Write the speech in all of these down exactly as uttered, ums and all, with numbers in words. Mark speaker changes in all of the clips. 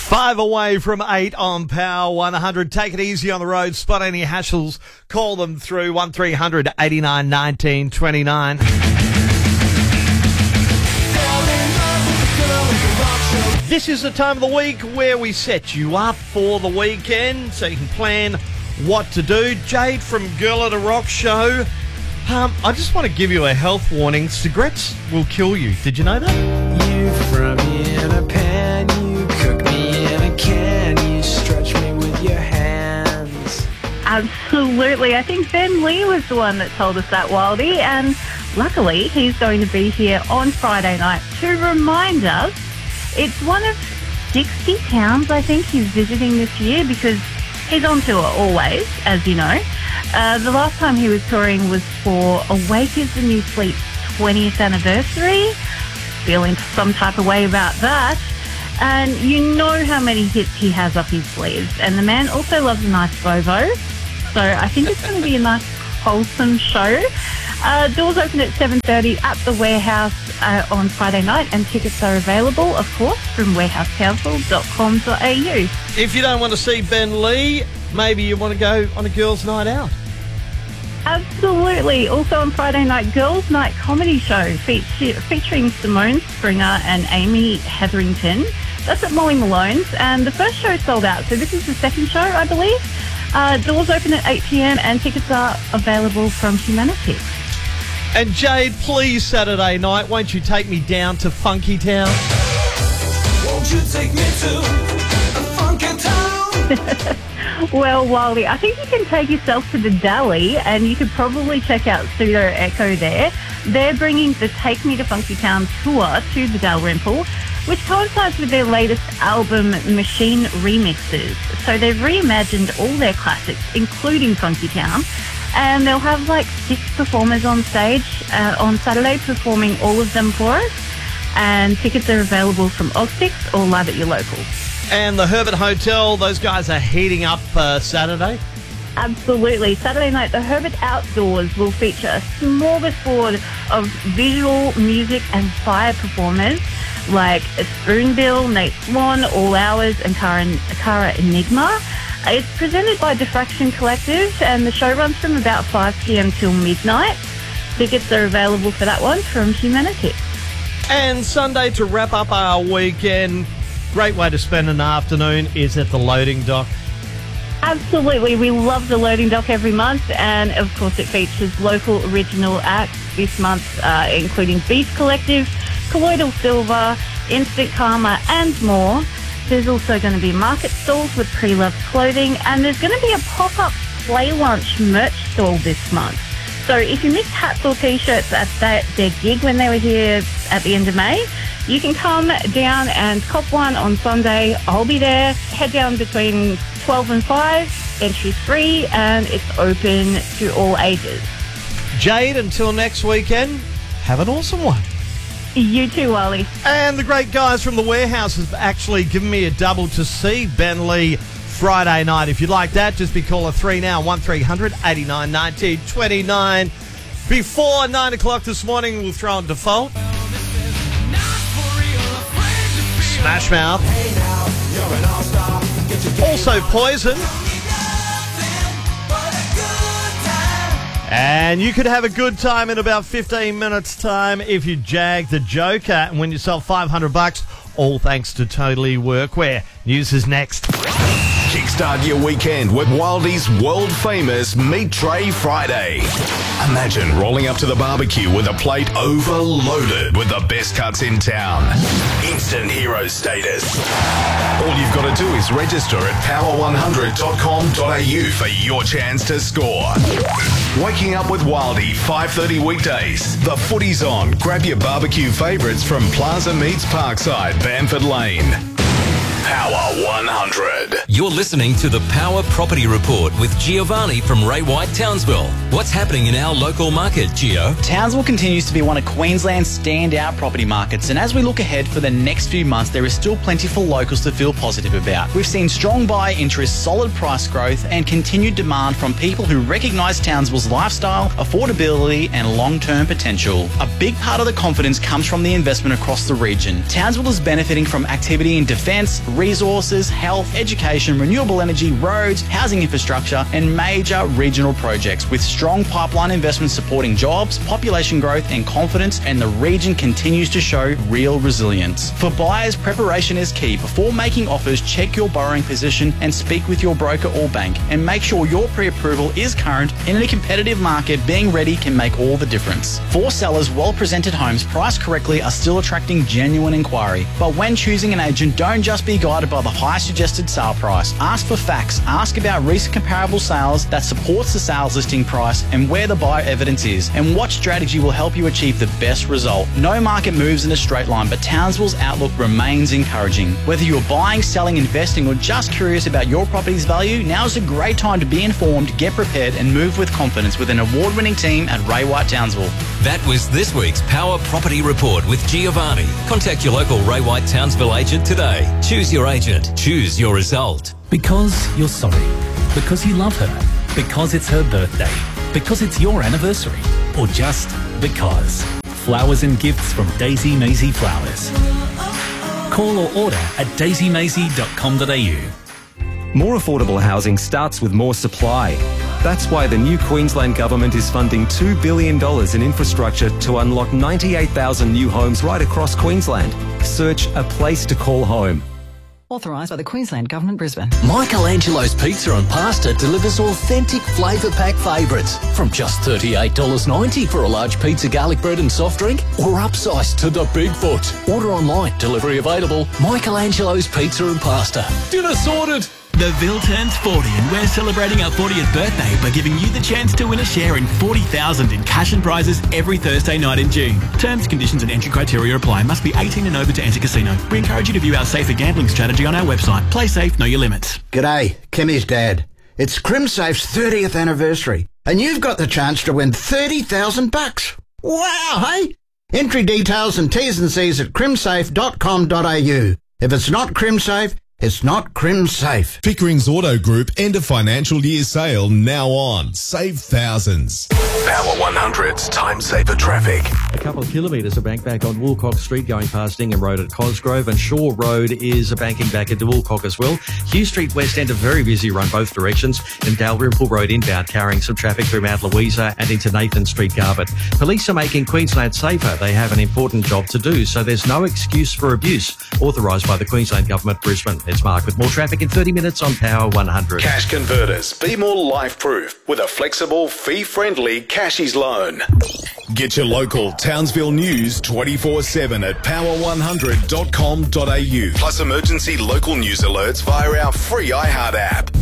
Speaker 1: Five away from eight on Power one hundred. Take it easy on the road. Spot any hassles. Call them through one three hundred eighty-nine nineteen twenty-nine. This is the time of the week where we set you up for the weekend so you can plan what to do. Jade from Girl at a Rock Show. Um, I just want to give you a health warning. Cigarettes will kill you. Did you know that?
Speaker 2: You fry me in a pan, you cook me in a can, you stretch me with your hands.
Speaker 3: Absolutely. I think Ben Lee was the one that told us that, Wildy, and luckily he's going to be here on Friday night to remind us it's one of sixty towns I think he's visiting this year because he's on tour always, as you know. Uh, the last time he was touring was for Awake is the New Fleet's twentieth anniversary. Feeling some type of way about that. And you know how many hits he has up his sleeves. And the man also loves a nice Vovo. So I think it's going to be a nice, wholesome show. Uh, doors open at seven thirty at the Warehouse uh, on Friday night, and tickets are available, of course, from warehouse council dot com dot a u.
Speaker 1: If you don't want to see Ben Lee, maybe you want to go on a girls' night out.
Speaker 3: Absolutely. Also on Friday night, Girls' Night Comedy Show fe- featuring Simone Springer and Amy Hetherington. That's at Molly Malone's, and the first show sold out, so this is the second show, I believe. Uh, doors open at eight p.m. and tickets are available from Humanity.
Speaker 1: And Jade, please, Saturday night, won't you take me down to Funky Town?
Speaker 2: Won't you take me to a funky town?
Speaker 3: Well, Wildy, I think you can take yourself to the Deli and you could probably check out Pseudo Echo there. They're bringing the Take Me to Funky Town tour to the Dalrymple, which coincides with their latest album, Machine Remixes. So they've reimagined all their classics, including Funky Town, and they'll have like six performers on stage uh, on Saturday performing all of them for us. And tickets are available from Oztix or live at your local.
Speaker 1: And the Herbert Hotel, those guys are heating up uh, Saturday.
Speaker 3: Absolutely. Saturday night, the Herbert Outdoors will feature a smorgasbord of visual, music and fire performers like Spoonbill, Nate Swan, All Hours and Cara, Cara Enigma. It's presented by Diffraction Collective and the show runs from about five p.m. till midnight. Tickets are available for that one from Humanity.
Speaker 1: And Sunday, to wrap up our weekend, great way to spend an afternoon is at the Loading Dock.
Speaker 3: Absolutely. We love the Loading Dock every month, and of course it features local original acts this month, uh, including Beast Collective, Colloidal Silver, Instant Karma and more. There's also going to be market stalls with pre-loved clothing, and there's going to be a pop-up Play Lunch merch stall this month. So if you missed hats or T-shirts at that, their gig when they were here at the end of May, you can come down and cop one on Sunday. I'll be there. Head down between twelve and five. Entry free, and it's open to all ages.
Speaker 1: Jade, until next weekend, have an awesome one.
Speaker 3: You too, Wally.
Speaker 1: And the great guys from the Warehouse have actually given me a double to see Ben Lee Friday night. If you'd like that, just be caller three now, one three hundred eighty-nine nineteen twenty-nine. Before nine o'clock this morning, we'll throw on Default. Smash Mouth. Also Poison. And you could have a good time in about fifteen minutes' time if you jag the Joker and win yourself five hundred bucks, all thanks to Totally Workwear. News is next.
Speaker 4: Kickstart your weekend with Wildy's world-famous Meat Tray Friday. Imagine rolling up to the barbecue with a plate overloaded with the best cuts in town. Instant hero status. All you've got to do is register at power one hundred dot com dot a u for your chance to score. Waking up with Wildy, five thirty weekdays. The footy's on. Grab your barbecue favourites from Plaza Meats Parkside, Bamford Lane. Power one hundred.
Speaker 5: You're listening to the Power Property Report with Giovanni from Ray White Townsville. What's happening in our local market, Gio?
Speaker 6: Townsville continues to be one of Queensland's standout property markets, and as we look ahead for the next few months, there is still plenty for locals to feel positive about. We've seen strong buyer interest, solid price growth, and continued demand from people who recognise Townsville's lifestyle, affordability, and long-term potential. A big part of the confidence comes from the investment across the region. Townsville is benefiting from activity in defence, resources, health, education, renewable energy, roads, housing infrastructure, and major regional projects with strong pipeline investment supporting jobs, population growth, and confidence, and the region continues to show real resilience. For buyers, preparation is key. Before making offers, check your borrowing position and speak with your broker or bank, and make sure your pre-approval is current. In a competitive market, being ready can make all the difference. For sellers, well-presented homes priced correctly are still attracting genuine inquiry. But when choosing an agent, don't just be guided by the high suggested sale price. Ask for facts. Ask about recent comparable sales that supports the sales listing price and where the buyer evidence is, and what strategy will help you achieve the best result. No market moves in a straight line, but Townsville's outlook remains encouraging. Whether you're buying, selling, investing, or just curious about your property's value, now's a great time to be informed, get prepared, and move with confidence with an award-winning team at Ray White Townsville.
Speaker 5: That was this week's Power Property Report with Giovanni. Contact your local Ray White Townsville agent today. Choose your agent. Choose your result.
Speaker 7: Because you're sorry. Because you love her. Because it's her birthday. Because it's your anniversary. Or just because. Flowers and gifts from Daisy Maisie Flowers. Call or order at daisy maisie dot com dot a u.
Speaker 8: More affordable housing starts with more supply. That's why the new Queensland Government is funding two billion dollars in infrastructure to unlock ninety-eight thousand new homes right across Queensland. Search A Place to Call Home.
Speaker 9: Authorised by the Queensland Government, Brisbane.
Speaker 10: Michelangelo's Pizza and Pasta delivers authentic flavour pack favourites from just thirty-eight dollars ninety for a large pizza, garlic bread and soft drink, or upsized to the Bigfoot. Order online, delivery available. Michelangelo's Pizza and Pasta. Dinner sorted!
Speaker 11: The Ville turns forty and we're celebrating our fortieth birthday by giving you the chance to win a share in forty thousand dollars in cash and prizes every Thursday night in June. Terms, conditions and entry criteria apply. Must be eighteen and over to enter casino. We encourage you to view our safer gambling strategy on our website. Play safe, know your limits.
Speaker 12: G'day, Kimmy's dad. It's CrimSafe's thirtieth anniversary and you've got the chance to win thirty thousand bucks. Wow, hey? Entry details and T's and C's at crimsafe dot com dot a u. If it's not CrimSafe, it's not CrimSafe.
Speaker 13: Pickering's Auto Group end of financial year sale now on. Save thousands.
Speaker 4: Power one hundred's time saver traffic.
Speaker 1: A couple of kilometres are banked back on Woolcock Street going past Ingham Road at Cosgrove, and Shaw Road is banking back into Woolcock as well. Hugh Street West End a very busy run both directions, and Dalrymple Road inbound carrying some traffic through Mount Louisa and into Nathan Street Garbutt. Police are making Queensland safer. They have an important job to do, so there's no excuse for abuse. Authorised by the Queensland Government, Brisbane. It's Mark with more traffic in thirty minutes on Power one hundred.
Speaker 4: Cash Converters. Be more life-proof with a flexible, fee-friendly Cashies loan.
Speaker 13: Get your local Townsville news twenty-four seven at power one hundred dot com dot a u.
Speaker 4: Plus emergency local news alerts via our free iHeart app.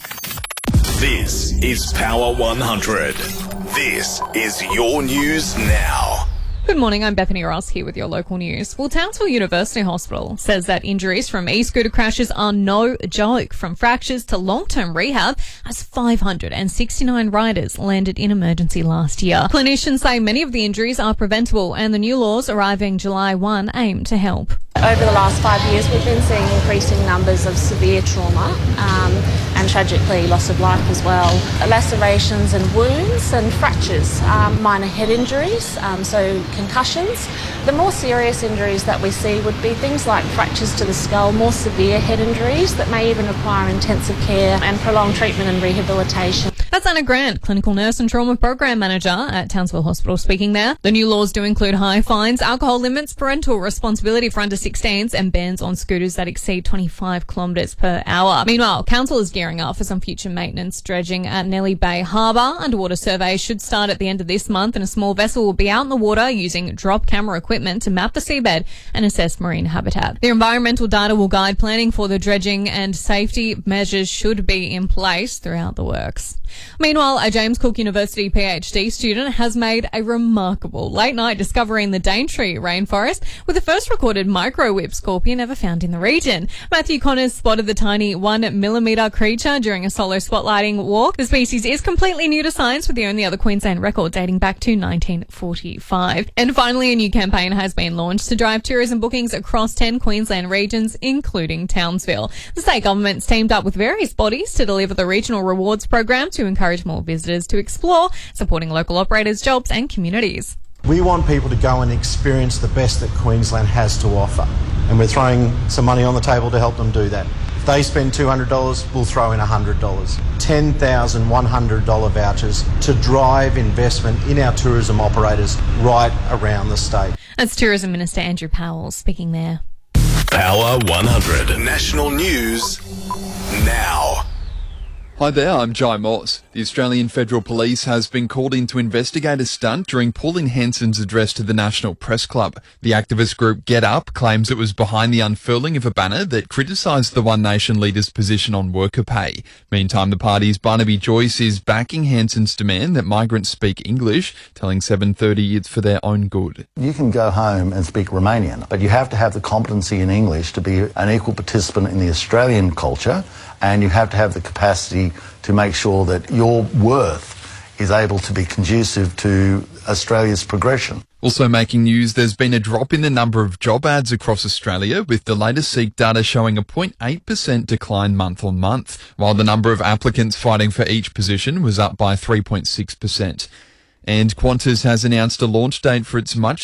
Speaker 4: This is Power one hundred. This is your news now.
Speaker 14: Good morning, I'm Bethany Ross here with your local news. Well, Townsville University Hospital says that injuries from e-scooter crashes are no joke, from fractures to long-term rehab, as five hundred sixty-nine riders landed in emergency last year. Clinicians say many of the injuries are preventable, and the new laws arriving July first aim to help.
Speaker 15: Over the last five years, we've been seeing increasing numbers of severe trauma um, and tragically loss of life as well. Lacerations and wounds and fractures, um, minor head injuries, um, so concussions. The more serious injuries that we see would be things like fractures to the skull, more severe head injuries that may even require intensive care and prolonged treatment and rehabilitation.
Speaker 14: That's Anna Grant, Clinical Nurse and Trauma Program Manager at Townsville Hospital, speaking there. The new laws do include high fines, alcohol limits, parental responsibility for under sixteens, and bans on scooters that exceed twenty-five kilometres per hour. Meanwhile, Council is gearing up for some future maintenance dredging at Nellie Bay Harbour. Underwater surveys should start at the end of this month, and a small vessel will be out in the water using drop camera equipment to map the seabed and assess marine habitat. The environmental data will guide planning for the dredging, and safety measures should be in place throughout the works. Meanwhile, a James Cook University PhD student has made a remarkable late-night discovery in the Daintree rainforest with the first recorded micro-whip scorpion ever found in the region. Matthew Connors spotted the tiny one millimetre creature during a solo spotlighting walk. The species is completely new to science, with the only other Queensland record dating back to nineteen forty-five. And finally, a new campaign has been launched to drive tourism bookings across ten Queensland regions, including Townsville. The state government's teamed up with various bodies to deliver the regional rewards program to encourage more visitors to explore, supporting local operators, jobs and communities.
Speaker 16: We want people to go and experience the best that Queensland has to offer, and we're throwing some money on the table to help them do that. If they spend two hundred dollars, we'll throw in one hundred dollars. ten thousand one hundred dollars vouchers to drive investment in our tourism operators right around the state.
Speaker 14: That's Tourism Minister Andrew Powell speaking there.
Speaker 4: Power one hundred. National News now.
Speaker 17: Hi there, I'm Jai Morse. The Australian Federal Police has been called in to investigate a stunt during Pauline Hanson's address to the National Press Club. The activist group Get Up claims it was behind the unfurling of a banner that criticised the One Nation leader's position on worker pay. Meantime, the party's Barnaby Joyce is backing Hanson's demand that migrants speak English, telling seven thirty it's for their own good.
Speaker 18: You can go home and speak Romanian, but you have to have the competency in English to be an equal participant in the Australian culture, and you have to have the capacity to make sure that your worth is able to be conducive to Australia's progression.
Speaker 17: Also making news, there's been a drop in the number of job ads across Australia, with the latest Seek data showing a zero point eight percent decline month on month, while the number of applicants fighting for each position was up by three point six percent. And Qantas has announced a launch date for its much